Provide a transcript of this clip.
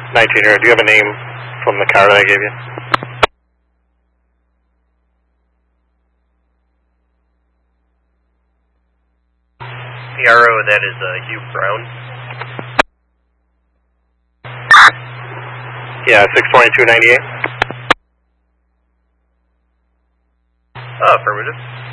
19 here. Do you have a name from the car that I gave you? PRO, that is Hugh Brown. Yeah, 62298. Affirmative.